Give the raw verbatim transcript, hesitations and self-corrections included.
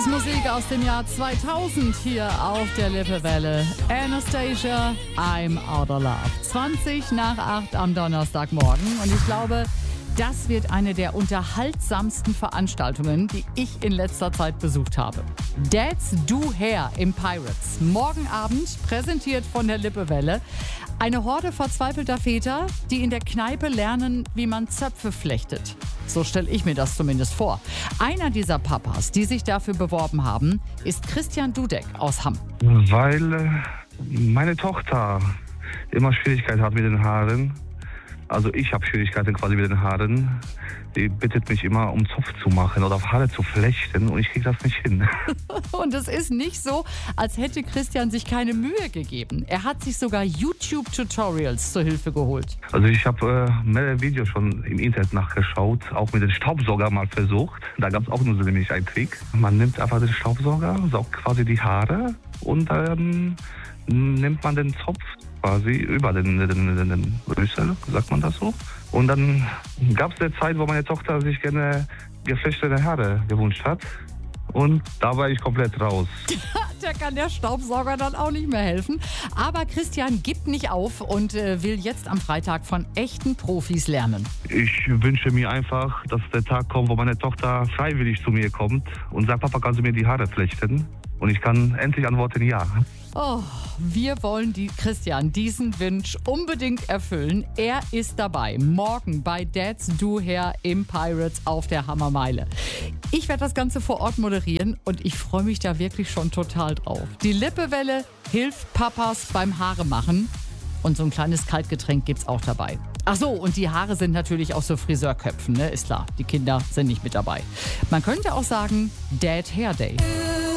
ist Musik aus dem Jahr zweitausend hier auf der Lippewelle. Anastacia, I'm Out of Love. zwanzig nach acht am Donnerstagmorgen. Und ich glaube, das wird eine der unterhaltsamsten Veranstaltungen, die ich in letzter Zeit besucht habe. Dads Do Hair im Pirates. Morgen Abend, präsentiert von der Lippewelle. Eine Horde verzweifelter Väter, die in der Kneipe lernen, wie man Zöpfe flechtet. So stelle ich mir das zumindest vor. Einer dieser Papas, die sich dafür beworben haben, ist Christian Dudek aus Hamm. Weil äh, meine Tochter immer Schwierigkeiten hat mit den Haaren. Also ich habe Schwierigkeiten quasi mit den Haaren. Die bittet mich immer, um Zopf zu machen oder auf Haare zu flechten und ich kriege das nicht hin. Und es ist nicht so, als hätte Christian sich keine Mühe gegeben. Er hat sich sogar YouTube-Tutorials zur Hilfe geholt. Also ich habe äh, mehrere Videos schon im Internet nachgeschaut, auch mit dem Staubsauger mal versucht. Da gab es auch nur so nämlich einen Trick. Man nimmt einfach den Staubsauger, saugt quasi die Haare und dann ähm, nimmt man den Zopf quasi über den, den, den, den Rüssel, sagt man das so. Und dann gab es eine Zeit, wo meine Tochter sich gerne geflechtete Haare gewünscht hat. Und da war ich komplett raus. Da kann der Staubsauger dann auch nicht mehr helfen. Aber Christian gibt nicht auf und äh, will jetzt am Freitag von echten Profis lernen. Ich wünsche mir einfach, dass der Tag kommt, wo meine Tochter freiwillig zu mir kommt und sagt, Papa, kannst du mir die Haare flechten? Und ich kann endlich antworten, ja. Oh, wir wollen die Christian diesen Wunsch unbedingt erfüllen. Er ist dabei, morgen bei Dads Do Hair im Pirates auf der Hammermeile. Ich werde das Ganze vor Ort moderieren und ich freue mich da wirklich schon total drauf. Die Lippewelle hilft Papas beim Haare machen und so ein kleines Kaltgetränk gibt's auch dabei. Ach so, und die Haare sind natürlich aus so Friseurköpfen, ne? Ist klar, die Kinder sind nicht mit dabei. Man könnte auch sagen, Dad Hair Day.